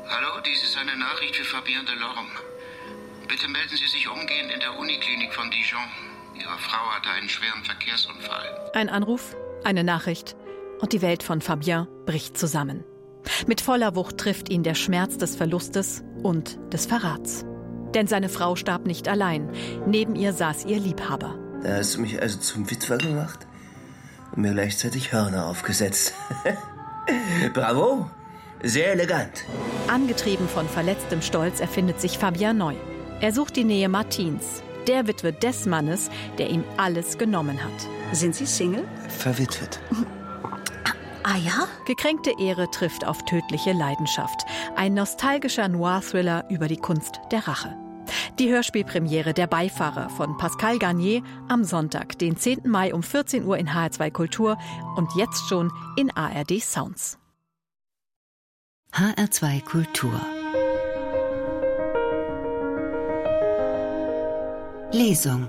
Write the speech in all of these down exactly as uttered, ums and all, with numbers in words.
Hallo, dies ist eine Nachricht für Fabien Delorme. Bitte melden Sie sich umgehend in der Uniklinik von Dijon. Ihre Frau hatte einen schweren Verkehrsunfall. Ein Anruf, eine Nachricht und die Welt von Fabien bricht zusammen. Mit voller Wucht trifft ihn der Schmerz des Verlustes und des Verrats. Denn seine Frau starb nicht allein. Neben ihr saß ihr Liebhaber. Da hast du mich also zum Witwer gemacht und mir gleichzeitig Hörner aufgesetzt. Bravo, sehr elegant. Angetrieben von verletztem Stolz erfindet sich Fabien neu. Er sucht die Nähe Martins, der Witwe des Mannes, der ihm alles genommen hat. Sind Sie Single? Verwitwet. Ah ja? Gekränkte Ehre trifft auf tödliche Leidenschaft. Ein nostalgischer Noir-Thriller über die Kunst der Rache. Die Hörspielpremiere Der Beifahrer von Pascal Garnier am Sonntag, den zehnten Mai um vierzehn Uhr in H R zwei Kultur und jetzt schon in A R D Sounds. H R zwei Kultur. Lesung.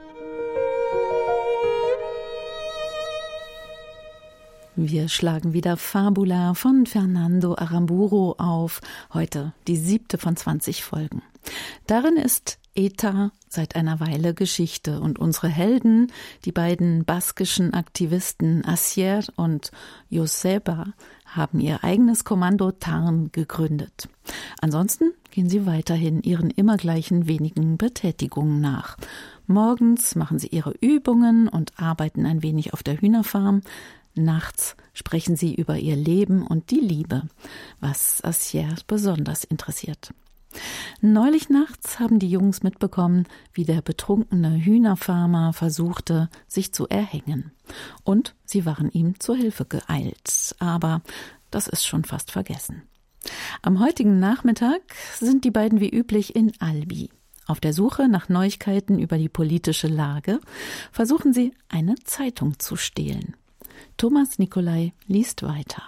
Wir schlagen wieder Fabula von Fernando Aramburu auf, heute die siebte von zwanzig Folgen. Darin ist ETA seit einer Weile Geschichte und unsere Helden, die beiden baskischen Aktivisten Asier und Joseba, haben ihr eigenes Kommando Tarn gegründet. Ansonsten gehen sie weiterhin ihren immer gleichen wenigen Betätigungen nach. Morgens machen sie ihre Übungen und arbeiten ein wenig auf der Hühnerfarm. Nachts sprechen sie über ihr Leben und die Liebe, was Asier besonders interessiert. Neulich nachts haben die Jungs mitbekommen, wie der betrunkene Hühnerfarmer versuchte, sich zu erhängen. Und sie waren ihm zur Hilfe geeilt. Aber das ist schon fast vergessen. Am heutigen Nachmittag sind die beiden wie üblich in Albi. Auf der Suche nach Neuigkeiten über die politische Lage versuchen sie, eine Zeitung zu stehlen. Thomas Nicolai liest weiter.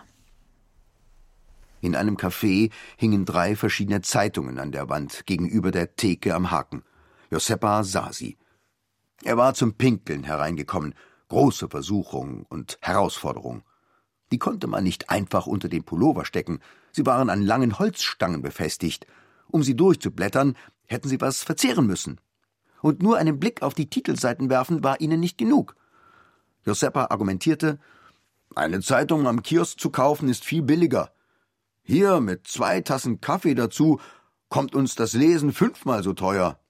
In einem Café hingen drei verschiedene Zeitungen an der Wand gegenüber der Theke am Haken. Josepa sah sie. Er war zum Pinkeln hereingekommen. Große Versuchung und Herausforderung. Die konnte man nicht einfach unter den Pullover stecken. Sie waren an langen Holzstangen befestigt. Um sie durchzublättern, hätten sie was verzehren müssen. Und nur einen Blick auf die Titelseiten werfen war ihnen nicht genug. Josepa argumentierte, eine Zeitung am Kiosk zu kaufen ist viel billiger. Hier mit zwei Tassen Kaffee dazu kommt uns das Lesen fünfmal so teuer.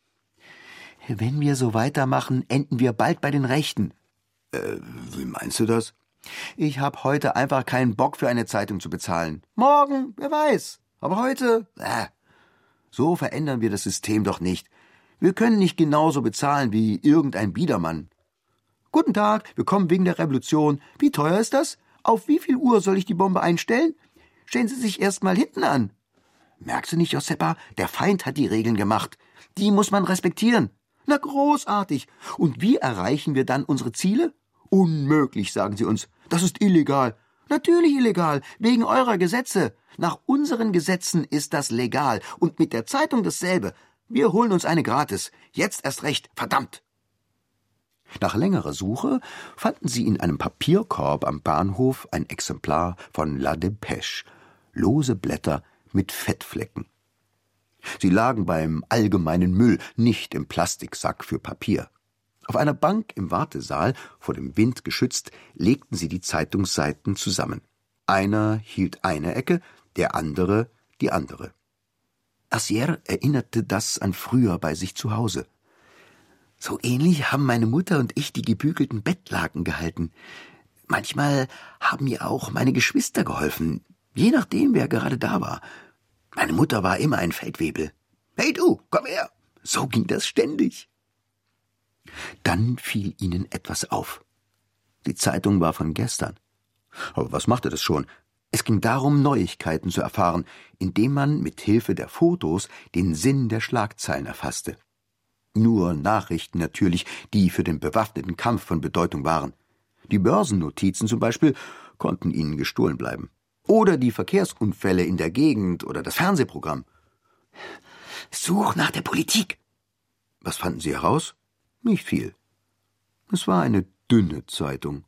Wenn wir so weitermachen, enden wir bald bei den Rechten. Äh, wie meinst du das? Ich habe heute einfach keinen Bock für eine Zeitung zu bezahlen. Morgen, wer weiß. Aber heute, äh, so verändern wir das System doch nicht. Wir können nicht genauso bezahlen wie irgendein Biedermann. Guten Tag, wir kommen wegen der Revolution. Wie teuer ist das? Auf wie viel Uhr soll ich die Bombe einstellen? Stellen Sie sich erst mal hinten an. Merkst du nicht, Josepa, der Feind hat die Regeln gemacht. Die muss man respektieren. Na großartig. Und wie erreichen wir dann unsere Ziele? Unmöglich, sagen Sie uns. Das ist illegal. Natürlich illegal, wegen eurer Gesetze. Nach unseren Gesetzen ist das legal. Und mit der Zeitung dasselbe. Wir holen uns eine gratis. Jetzt erst recht, verdammt. Nach längerer Suche fanden sie in einem Papierkorb am Bahnhof ein Exemplar von La Dépêche, lose Blätter mit Fettflecken. Sie lagen beim allgemeinen Müll, nicht im Plastiksack für Papier. Auf einer Bank im Wartesaal, vor dem Wind geschützt, legten sie die Zeitungsseiten zusammen. Einer hielt eine Ecke, der andere die andere. Asier erinnerte das an früher bei sich zu Hause. So ähnlich haben meine Mutter und ich die gebügelten Bettlaken gehalten. Manchmal haben mir auch meine Geschwister geholfen, je nachdem, wer gerade da war. Meine Mutter war immer ein Feldwebel. »Hey du, komm her!« So ging das ständig. Dann fiel ihnen etwas auf. Die Zeitung war von gestern. Aber was machte das schon? Es ging darum, Neuigkeiten zu erfahren, indem man mit Hilfe der Fotos den Sinn der Schlagzeilen erfasste. Nur Nachrichten natürlich, die für den bewaffneten Kampf von Bedeutung waren. Die Börsennotizen zum Beispiel konnten ihnen gestohlen bleiben. Oder die Verkehrsunfälle in der Gegend oder das Fernsehprogramm. Such nach der Politik. Was fanden Sie heraus? Nicht viel. Es war eine dünne Zeitung.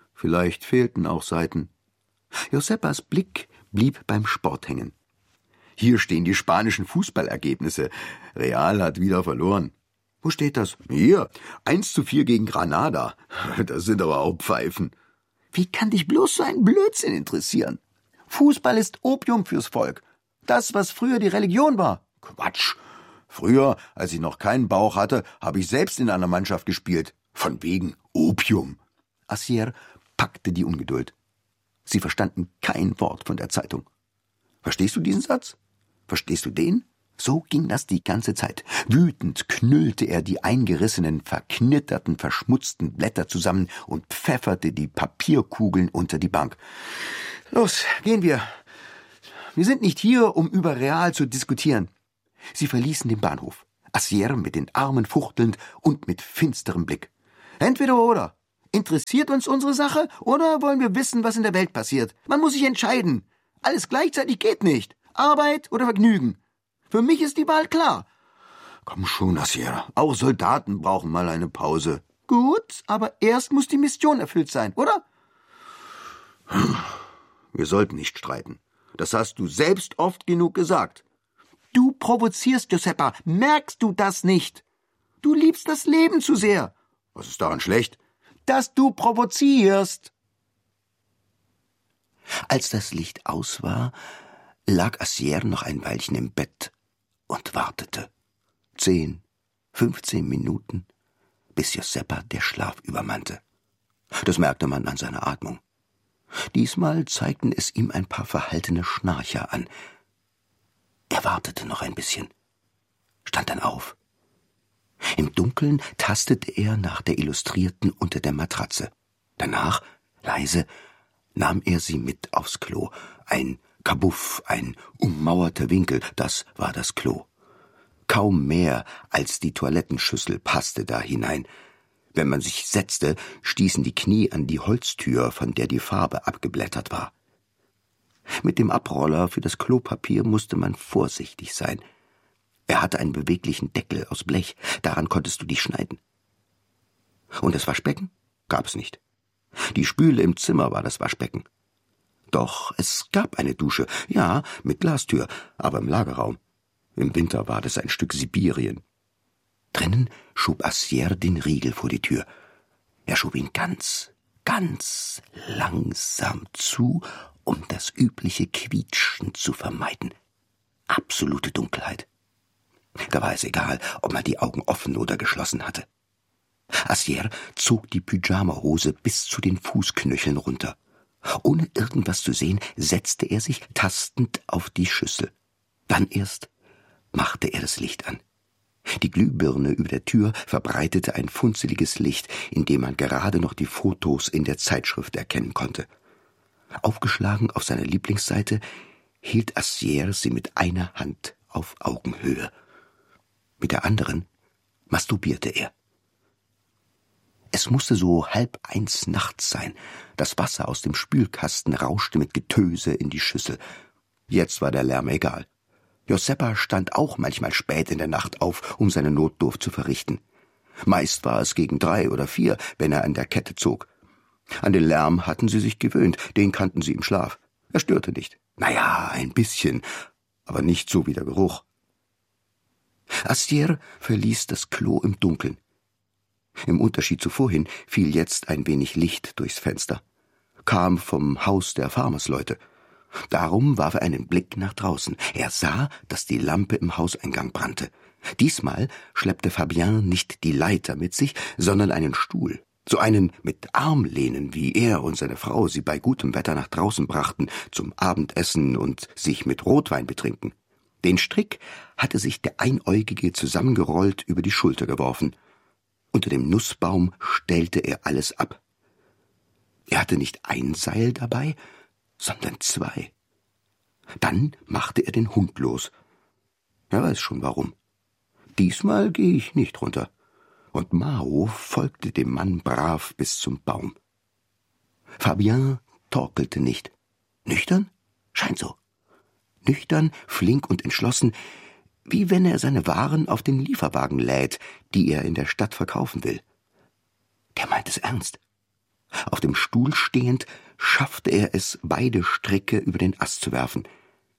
Vielleicht fehlten auch Seiten. Josepas Blick blieb beim Sport hängen. Hier stehen die spanischen Fußballergebnisse. Real hat wieder verloren. Wo steht das? Hier, eins zu vier gegen Granada. Das sind aber auch Pfeifen. Wie kann dich bloß so ein Blödsinn interessieren? Fußball ist Opium fürs Volk. Das, was früher die Religion war. Quatsch. Früher, als ich noch keinen Bauch hatte, habe ich selbst in einer Mannschaft gespielt. Von wegen Opium. Assier packte die Ungeduld. Sie verstanden kein Wort von der Zeitung. Verstehst du diesen Satz? Verstehst du den? So ging das die ganze Zeit. Wütend knüllte er die eingerissenen, verknitterten, verschmutzten Blätter zusammen und pfefferte die Papierkugeln unter die Bank. Los, gehen wir. Wir sind nicht hier, um über Real zu diskutieren. Sie verließen den Bahnhof. Assier mit den Armen fuchtelnd und mit finsterem Blick. Entweder oder. Interessiert uns unsere Sache oder wollen wir wissen, was in der Welt passiert? Man muss sich entscheiden. Alles gleichzeitig geht nicht. Arbeit oder Vergnügen. Für mich ist die Wahl klar. Komm schon, Assier. Auch Soldaten brauchen mal eine Pause. Gut, aber erst muss die Mission erfüllt sein, oder? Wir sollten nicht streiten. Das hast du selbst oft genug gesagt. Du provozierst, Giuseppa. Merkst du das nicht? Du liebst das Leben zu sehr. Was ist daran schlecht? Dass du provozierst. Als das Licht aus war, lag Assier noch ein Weilchen im Bett und wartete. Zehn, fünfzehn Minuten, bis Giuseppa der Schlaf übermannte. Das merkte man an seiner Atmung. Diesmal zeigten es ihm ein paar verhaltene Schnarcher an. Er wartete noch ein bisschen, stand dann auf. Im Dunkeln tastete er nach der Illustrierten unter der Matratze. Danach, leise, nahm er sie mit aufs Klo. Ein Kabuff, ein ummauerter Winkel, das war das Klo. Kaum mehr als die Toilettenschüssel passte da hinein. Wenn man sich setzte, stießen die Knie an die Holztür, von der die Farbe abgeblättert war. Mit dem Abroller für das Klopapier musste man vorsichtig sein. Er hatte einen beweglichen Deckel aus Blech, daran konntest du dich schneiden. Und das Waschbecken gab es nicht. Die Spüle im Zimmer war das Waschbecken. Doch es gab eine Dusche, ja, mit Glastür, aber im Lagerraum. Im Winter war das ein Stück Sibirien. Drinnen schob Assier den Riegel vor die Tür. Er schob ihn ganz, ganz langsam zu, um das übliche Quietschen zu vermeiden. Absolute Dunkelheit. Da war es egal, ob man die Augen offen oder geschlossen hatte. Assier zog die Pyjamahose bis zu den Fußknöcheln runter. Ohne irgendwas zu sehen, setzte er sich tastend auf die Schüssel. Dann erst machte er das Licht an. Die Glühbirne über der Tür verbreitete ein funzeliges Licht, in dem man gerade noch die Fotos in der Zeitschrift erkennen konnte. Aufgeschlagen auf seiner Lieblingsseite hielt Assier sie mit einer Hand auf Augenhöhe. Mit der anderen masturbierte er. Es musste so halb eins nachts sein. Das Wasser aus dem Spülkasten rauschte mit Getöse in die Schüssel. Jetzt war der Lärm egal. Giuseppa stand auch manchmal spät in der Nacht auf, um seine Notdurft zu verrichten. Meist war es gegen drei oder vier, wenn er an der Kette zog. An den Lärm hatten sie sich gewöhnt, den kannten sie im Schlaf. Er störte nicht. Naja, ein bisschen, aber nicht so wie der Geruch. Assier verließ das Klo im Dunkeln. Im Unterschied zu vorhin fiel jetzt ein wenig Licht durchs Fenster. Kam vom Haus der Farmersleute. Darum warf er einen Blick nach draußen. Er sah, dass die Lampe im Hauseingang brannte. Diesmal schleppte Fabien nicht die Leiter mit sich, sondern einen Stuhl. So einen mit Armlehnen, wie er und seine Frau sie bei gutem Wetter nach draußen brachten, zum Abendessen und sich mit Rotwein betrinken. Den Strick hatte sich der Einäugige zusammengerollt über die Schulter geworfen. Unter dem Nussbaum stellte er alles ab. Er hatte nicht ein Seil dabei, sondern zwei. Dann machte er den Hund los. Er weiß schon warum. Diesmal gehe ich nicht runter. Und Mao folgte dem Mann brav bis zum Baum. Fabien torkelte nicht. Nüchtern? Scheint so. Nüchtern, flink und entschlossen, wie wenn er seine Waren auf den Lieferwagen lädt, die er in der Stadt verkaufen will. Der meint es ernst. Auf dem Stuhl stehend schaffte er es, beide Stricke über den Ast zu werfen.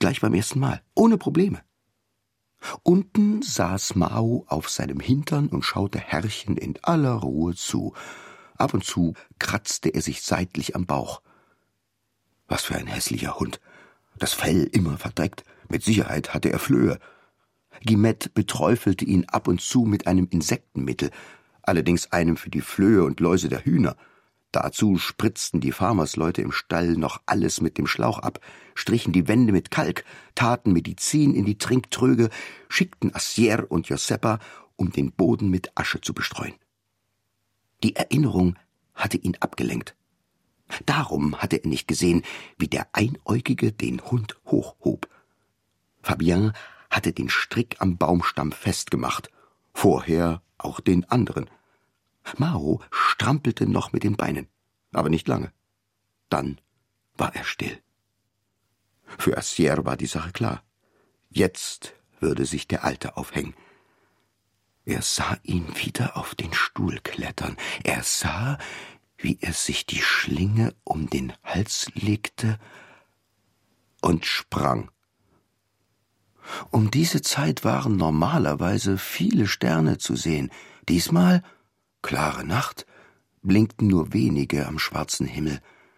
Gleich beim ersten Mal, ohne Probleme. Unten saß Mao auf seinem Hintern und schaute Herrchen in aller Ruhe zu. Ab und zu kratzte er sich seitlich am Bauch. Was für ein hässlicher Hund. Das Fell immer verdreckt. Mit Sicherheit hatte er Flöhe. Guillemette beträufelte ihn ab und zu mit einem Insektenmittel, allerdings einem für die Flöhe und Läuse der Hühner. Dazu spritzten die Farmersleute im Stall noch alles mit dem Schlauch ab, strichen die Wände mit Kalk, taten Medizin in die Trinktröge, schickten Assier und Joseppa, um den Boden mit Asche zu bestreuen. Die Erinnerung hatte ihn abgelenkt. Darum hatte er nicht gesehen, wie der Einäugige den Hund hochhob. Fabien hatte den Strick am Baumstamm festgemacht, vorher auch den anderen. Mao strampelte noch mit den Beinen, aber nicht lange. Dann war er still. Für Assier war die Sache klar. Jetzt würde sich der Alte aufhängen. Er sah ihn wieder auf den Stuhl klettern. Er sah, wie er sich die Schlinge um den Hals legte und sprang. Um diese Zeit waren normalerweise viele Sterne zu sehen. Diesmal klare Nacht, blinkten nur wenige am schwarzen Himmel.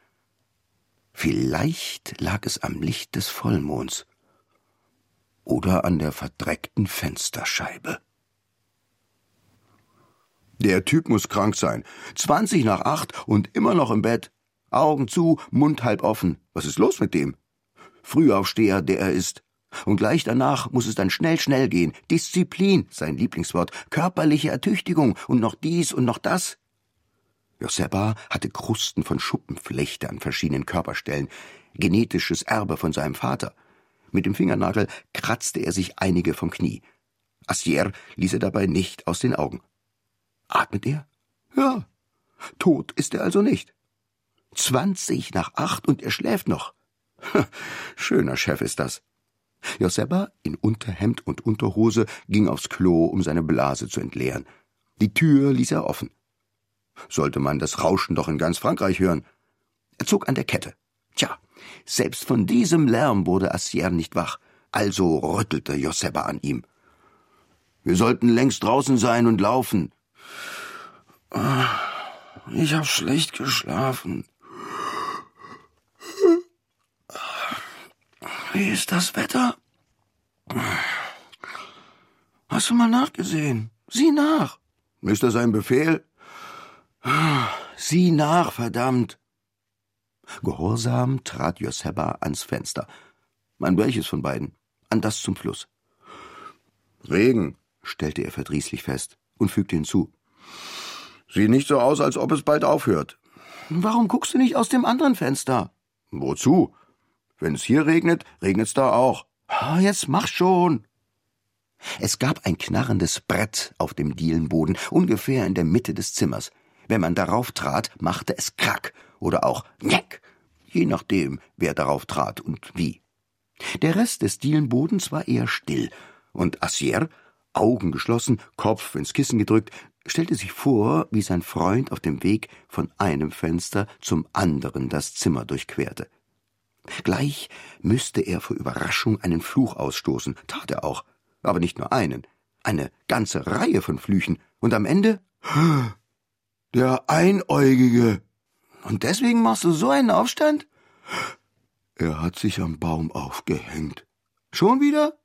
Vielleicht lag es am Licht des Vollmonds oder an der verdreckten Fensterscheibe. Der Typ muss krank sein. Zwanzig nach acht und immer noch im Bett. Augen zu, Mund halb offen. Was ist los mit dem? Frühaufsteher, der er ist. Und gleich danach muss es dann schnell, schnell gehen. Disziplin, sein Lieblingswort, körperliche Ertüchtigung und noch dies und noch das. Joseppa hatte Krusten von Schuppenflechte an verschiedenen Körperstellen, genetisches Erbe von seinem Vater. Mit dem Fingernagel kratzte er sich einige vom Knie. Assier ließ er dabei nicht aus den Augen. Atmet er? Ja. Tot ist er also nicht. Zwanzig nach acht und er schläft noch. Schöner Chef ist das. Joseppa, in Unterhemd und Unterhose, ging aufs Klo, um seine Blase zu entleeren. Die Tür ließ er offen. Sollte man das Rauschen doch in ganz Frankreich hören. Er zog an der Kette. Tja, selbst von diesem Lärm wurde Assier nicht wach, also rüttelte Joseppa an ihm. Wir sollten längst draußen sein und laufen. Ich hab schlecht geschlafen. Wie ist das Wetter? Hast du mal nachgesehen? Sieh nach. Ist das ein Befehl? Sieh nach, verdammt. Gehorsam trat Joseppa ans Fenster. An welches von beiden? An das zum Fluss. Regen, stellte er verdrießlich fest und fügte hinzu. Sieht nicht so aus, als ob es bald aufhört. Warum guckst du nicht aus dem anderen Fenster? Wozu? Wenn es hier regnet, regnet's da auch. Oh, jetzt mach schon. Es gab ein knarrendes Brett auf dem Dielenboden, ungefähr in der Mitte des Zimmers. Wenn man darauf trat, machte es Krack oder auch Njeck, je nachdem, wer darauf trat und wie. Der Rest des Dielenbodens war eher still, und Assier, Augen geschlossen, Kopf ins Kissen gedrückt, stellte sich vor, wie sein Freund auf dem Weg von einem Fenster zum anderen das Zimmer durchquerte. Gleich müsste er vor Überraschung einen Fluch ausstoßen, tat er auch, aber nicht nur einen, eine ganze Reihe von Flüchen, und am Ende der Einäugige. Und deswegen machst du so einen Aufstand? Er hat sich am Baum aufgehängt. Schon wieder?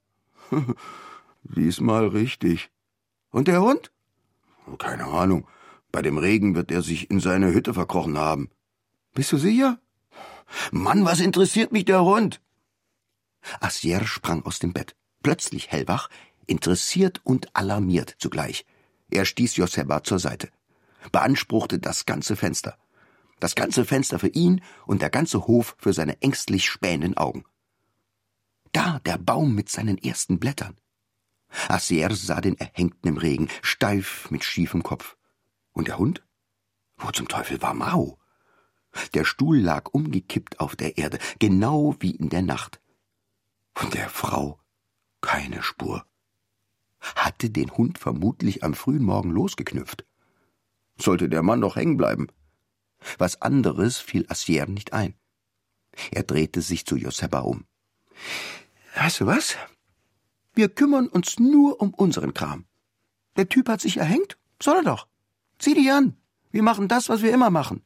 Diesmal richtig. Und der Hund? Keine Ahnung. Bei dem Regen wird er sich in seine Hütte verkrochen haben. Bist du sicher? Mann, was interessiert mich der Hund? Assier sprang aus dem Bett, plötzlich hellwach, interessiert und alarmiert zugleich. Er stieß Joseppa zur Seite, beanspruchte das ganze Fenster. Das ganze Fenster für ihn und der ganze Hof für seine ängstlich spähenden Augen. Da der Baum mit seinen ersten Blättern. Assier sah den Erhängten im Regen, steif mit schiefem Kopf. Und der Hund? Wo zum Teufel war Mao? Der Stuhl lag umgekippt auf der Erde, genau wie in der Nacht. Von der Frau keine Spur. Hatte den Hund vermutlich am frühen Morgen losgeknüpft. Sollte der Mann doch hängen bleiben. Was anderes fiel Assier nicht ein. Er drehte sich zu Joseppa um. Weißt du was? Wir kümmern uns nur um unseren Kram. Der Typ hat sich erhängt? Soll er doch. Zieh dich an. Wir machen das, was wir immer machen.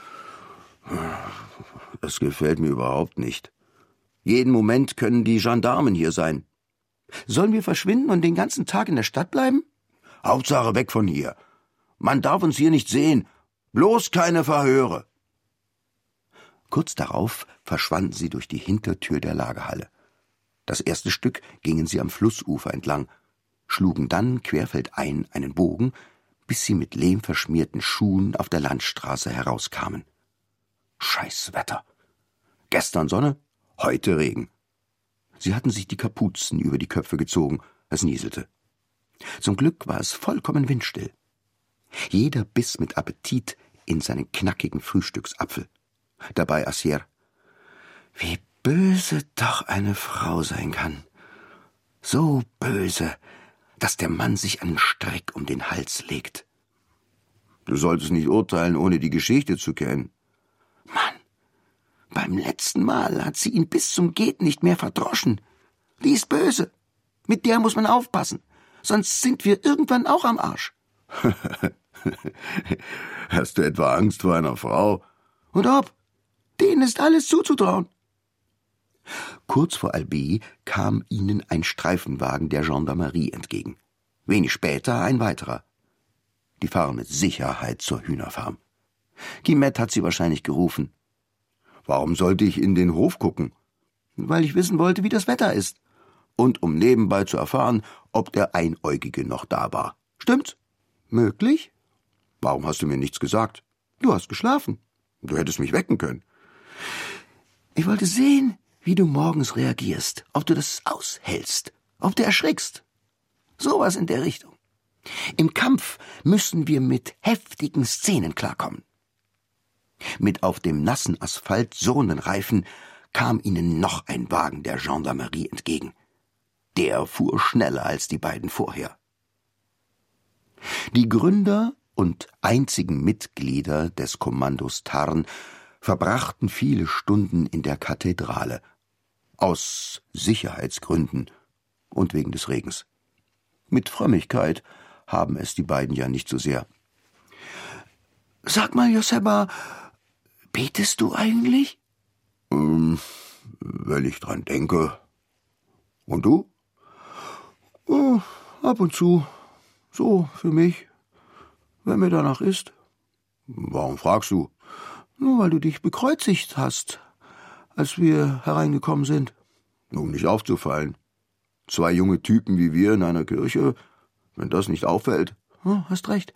Das gefällt mir überhaupt nicht. Jeden Moment können die Gendarmen hier sein. Sollen wir verschwinden und den ganzen Tag in der Stadt bleiben? Hauptsache weg von hier. Man darf uns hier nicht sehen. Bloß keine Verhöre. Kurz darauf verschwanden sie durch die Hintertür der Lagerhalle. Das erste Stück gingen sie am Flussufer entlang, schlugen dann querfeldein einen Bogen, bis sie mit lehmverschmierten Schuhen auf der Landstraße herauskamen. Scheiß Wetter. Gestern Sonne, heute Regen. Sie hatten sich die Kapuzen über die Köpfe gezogen, es nieselte. Zum Glück war es vollkommen windstill. Jeder biss mit Appetit in seinen knackigen Frühstücksapfel. Dabei Assier. Wie böse doch eine Frau sein kann. So böse, dass der Mann sich einen Strick um den Hals legt. Du solltest nicht urteilen, ohne die Geschichte zu kennen. Mann, beim letzten Mal hat sie ihn bis zum Geht nicht mehr verdroschen. Die ist böse. Mit der muss man aufpassen, sonst sind wir irgendwann auch am Arsch. Hast du etwa Angst vor einer Frau? Und ob? Denen ist alles zuzutrauen. Kurz vor Albi kam ihnen ein Streifenwagen der Gendarmerie entgegen. Wenig später ein weiterer. Die fahren mit Sicherheit zur Hühnerfarm. Guillemette hat sie wahrscheinlich gerufen. Warum sollte ich in den Hof gucken? Weil ich wissen wollte, wie das Wetter ist. Und um nebenbei zu erfahren, ob der Einäugige noch da war. Stimmt's? Möglich? Warum hast du mir nichts gesagt? Du hast geschlafen. Du hättest mich wecken können. Ich wollte sehen, wie du morgens reagierst, ob du das aushältst, ob du erschrickst. Sowas in der Richtung. Im Kampf müssen wir mit heftigen Szenen klarkommen. Mit auf dem nassen Asphalt surrenden Reifen kam ihnen noch ein Wagen der Gendarmerie entgegen. Der fuhr schneller als die beiden vorher. Die Gründer und einzigen Mitglieder des Kommandos Tarn verbrachten viele Stunden in der Kathedrale. Aus Sicherheitsgründen und wegen des Regens. Mit Frömmigkeit haben es die beiden ja nicht so sehr. Sag mal, Joseba, betest du eigentlich? Ähm, wenn ich dran denke. Und du? Oh, ab und zu. So, für mich. Wenn mir danach ist. Warum fragst du? Nur weil du dich bekreuzigt hast, als wir hereingekommen sind. Um nicht aufzufallen. Zwei junge Typen wie wir in einer Kirche, wenn das nicht auffällt. Oh, hast recht.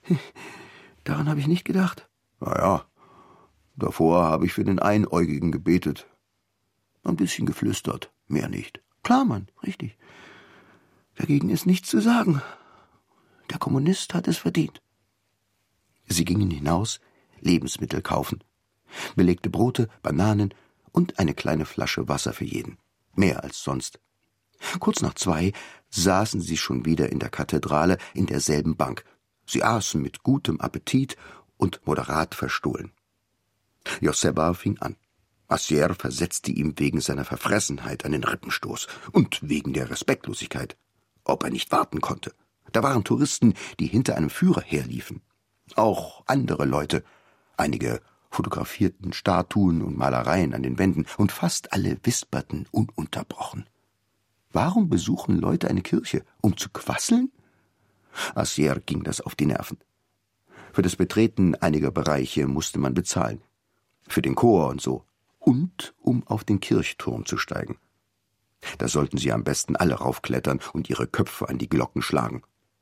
Daran habe ich nicht gedacht. Na ja, davor habe ich für den Einäugigen gebetet. Ein bisschen geflüstert, mehr nicht. Klar, Mann, richtig. Dagegen ist nichts zu sagen. Der Kommunist hat es verdient. Sie gingen hinaus, Lebensmittel kaufen. Belegte Brote, Bananen und eine kleine Flasche Wasser für jeden. Mehr als sonst. Kurz nach zwei saßen sie schon wieder in der Kathedrale in derselben Bank. Sie aßen mit gutem Appetit und moderat verstohlen. Joseba fing an. Assier versetzte ihm wegen seiner Verfressenheit einen Rippenstoß und wegen der Respektlosigkeit. Ob er nicht warten konnte. Da waren Touristen, die hinter einem Führer herliefen. Auch andere Leute. Einige fotografierten Statuen und Malereien an den Wänden und fast alle wisperten ununterbrochen. Warum besuchen Leute eine Kirche? Um zu quasseln? Assier ging das auf die Nerven. Für das Betreten einiger Bereiche musste man bezahlen. Für den Chor und so. Und um auf den Kirchturm zu steigen. Da sollten sie am besten alle raufklettern und ihre Köpfe an die Glocken schlagen.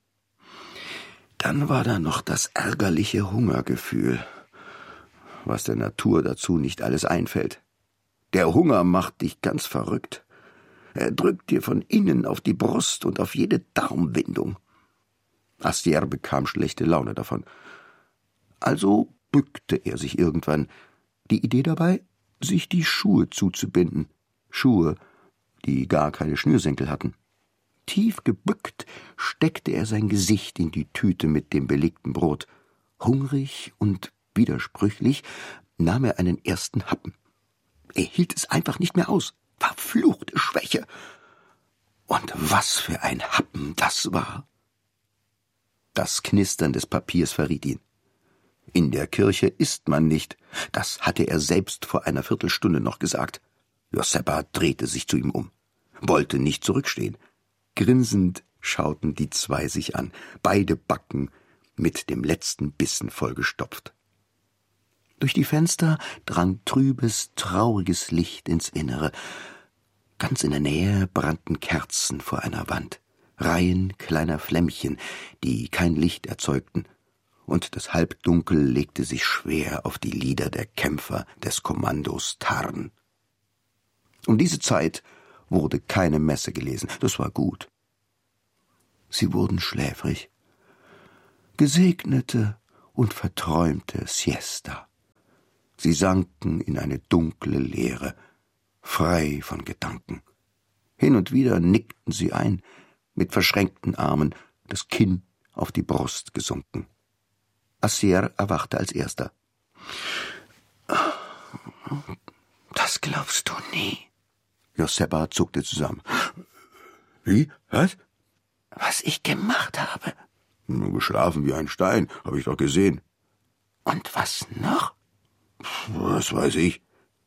Dann war da noch das ärgerliche Hungergefühl, was der Natur dazu nicht alles einfällt. Der Hunger macht dich ganz verrückt. Er drückt dir von innen auf die Brust und auf jede Darmwindung. Assier bekam schlechte Laune davon. Also bückte er sich irgendwann. Die Idee dabei, sich die Schuhe zuzubinden. Schuhe, die gar keine Schnürsenkel hatten. Tief gebückt steckte er sein Gesicht in die Tüte mit dem belegten Brot. Hungrig und widersprüchlich nahm er einen ersten Happen. Er hielt es einfach nicht mehr aus. Verfluchte Schwäche! Und was für ein Happen das war! Das Knistern des Papiers verriet ihn. In der Kirche isst man nicht, das hatte er selbst vor einer Viertelstunde noch gesagt. Joseppa drehte sich zu ihm um, wollte nicht zurückstehen. Grinsend schauten die zwei sich an, beide Backen mit dem letzten Bissen vollgestopft. Durch die Fenster drang trübes, trauriges Licht ins Innere. Ganz in der Nähe brannten Kerzen vor einer Wand, Reihen kleiner Flämmchen, die kein Licht erzeugten, und das Halbdunkel legte sich schwer auf die Lider der Kämpfer des Kommandos Tarn. Um diese Zeit wurde keine Messe gelesen, das war gut. Sie wurden schläfrig. Gesegnete und verträumte Siesta. Sie sanken in eine dunkle Leere, frei von Gedanken. Hin und wieder nickten sie ein, mit verschränkten Armen, das Kinn auf die Brust gesunken. Assier erwachte als erster. »Das glaubst du nie.« Joseppa zuckte zusammen. »Wie? Was?« »Was ich gemacht habe.« »Nur geschlafen wie ein Stein, habe ich doch gesehen.« »Und was noch?« »Was weiß ich.«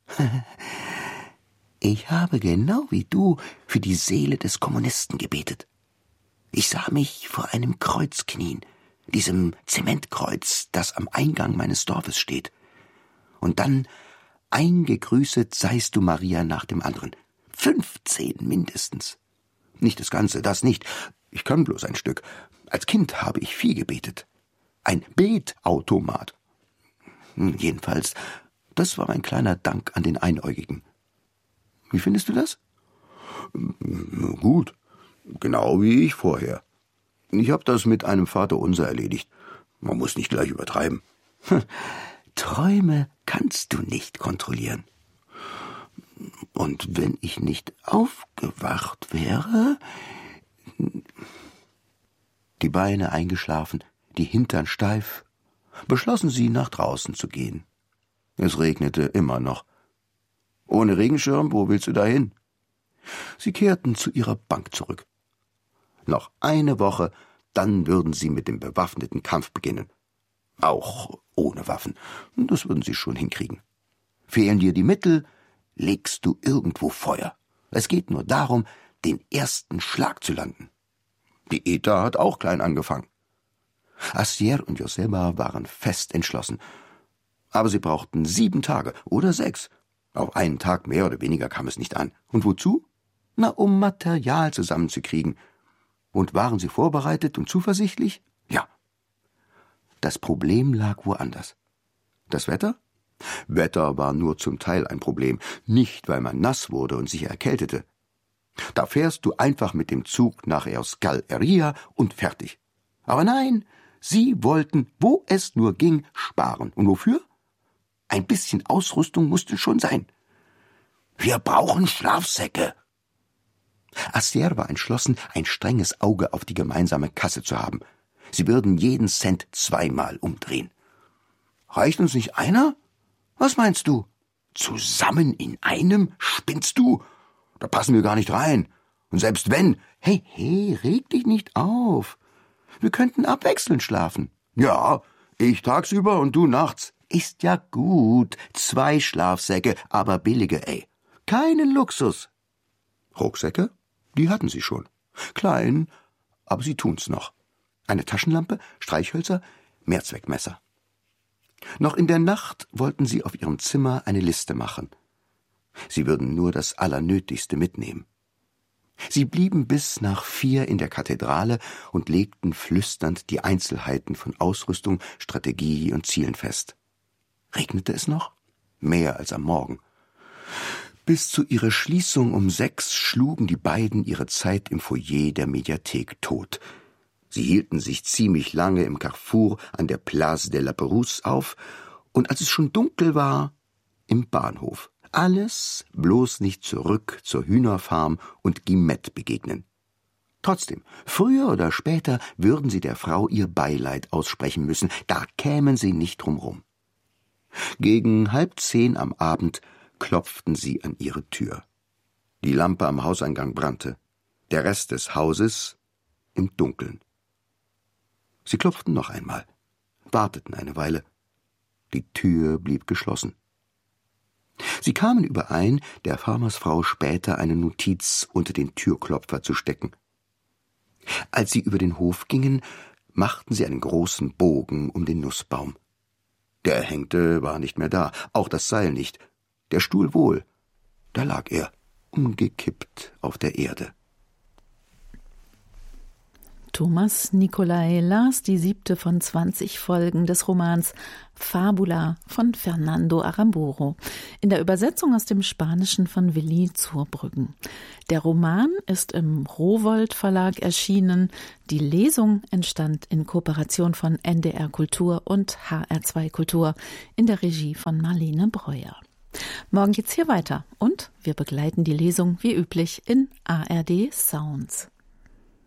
»Ich habe genau wie du für die Seele des Kommunisten gebetet. Ich sah mich vor einem Kreuz knien, diesem Zementkreuz, das am Eingang meines Dorfes steht. Und dann eingegrüßet seist du, Maria, nach dem anderen. Fünfzehn mindestens. Nicht das Ganze, das nicht. Ich kann bloß ein Stück. Als Kind habe ich viel gebetet. Ein Betautomat. Jedenfalls, das war mein kleiner Dank an den Einäugigen. Wie findest du das?« »Gut, genau wie ich vorher. Ich habe das mit einem Vaterunser erledigt. Man muss nicht gleich übertreiben.« »Träume kannst du nicht kontrollieren. Und wenn ich nicht aufgewacht wäre...« Die Beine eingeschlafen, die Hintern steif, beschlossen sie, nach draußen zu gehen. Es regnete immer noch. Ohne Regenschirm, wo willst du dahin? Sie kehrten zu ihrer Bank zurück. Noch eine Woche, dann würden sie mit dem bewaffneten Kampf beginnen. Auch ohne Waffen, das würden sie schon hinkriegen. Fehlen dir die Mittel, legst du irgendwo Feuer. Es geht nur darum, den ersten Schlag zu landen. Die Eta hat auch klein angefangen. Assier und Joseppa waren fest entschlossen. Aber sie brauchten sieben Tage oder sechs. Auf einen Tag mehr oder weniger kam es nicht an. Und wozu? Na, um Material zusammenzukriegen. Und waren sie vorbereitet und zuversichtlich? Ja. Das Problem lag woanders. Das Wetter? Wetter war nur zum Teil ein Problem, nicht weil man nass wurde und sich erkältete. Da fährst du einfach mit dem Zug nach Euskal Herria und fertig. Aber nein, sie wollten, wo es nur ging, sparen. Und wofür? Ein bisschen Ausrüstung musste schon sein. Wir brauchen Schlafsäcke. Assier war entschlossen, ein strenges Auge auf die gemeinsame Kasse zu haben. Sie würden jeden Cent zweimal umdrehen. Reicht uns nicht einer? Was meinst du? Zusammen in einem? Spinnst du? Da passen wir gar nicht rein. Und selbst wenn... Hey, hey, reg dich nicht auf. Wir könnten abwechselnd schlafen. Ja, ich tagsüber und du nachts. Ist ja gut. Zwei Schlafsäcke, aber billige, ey. Keinen Luxus. Rucksäcke? Die hatten sie schon. Klein, aber sie tun's noch. Eine Taschenlampe, Streichhölzer, Mehrzweckmesser. Noch in der Nacht wollten sie auf ihrem Zimmer eine Liste machen. Sie würden nur das Allernötigste mitnehmen. Sie blieben bis nach vier in der Kathedrale und legten flüsternd die Einzelheiten von Ausrüstung, Strategie und Zielen fest. Regnete es noch? Mehr als am Morgen. Bis zu ihrer Schließung um sechs schlugen die beiden ihre Zeit im Foyer der Mediathek tot. Sie hielten sich ziemlich lange im Carrefour an der Place de la Perouse auf und als es schon dunkel war, im Bahnhof. Alles bloß nicht zurück zur Hühnerfarm und Guillemette begegnen. Trotzdem, früher oder später würden sie der Frau ihr Beileid aussprechen müssen, da kämen sie nicht drum rum. Gegen halb zehn am Abend klopften sie an ihre Tür. Die Lampe am Hauseingang brannte. Der Rest des Hauses im Dunkeln. Sie klopften noch einmal, warteten eine Weile. Die Tür blieb geschlossen. Sie kamen überein, der Farmersfrau später eine Notiz unter den Türklopfer zu stecken. Als sie über den Hof gingen, machten sie einen großen Bogen um den Nussbaum. Der Erhängte war nicht mehr da, auch das Seil nicht. Der Stuhl wohl, da lag er, umgekippt auf der Erde. Thomas Nicolai las die siebte von zwanzig Folgen des Romans Fabula von Fernando Aramburu in der Übersetzung aus dem Spanischen von Willi Zurbrüggen. Der Roman ist im Rowohlt Verlag erschienen. Die Lesung entstand in Kooperation von N D R Kultur und H R zwei Kultur in der Regie von Marlene Breuer. Morgen geht's hier weiter und wir begleiten die Lesung wie üblich in A R D Sounds.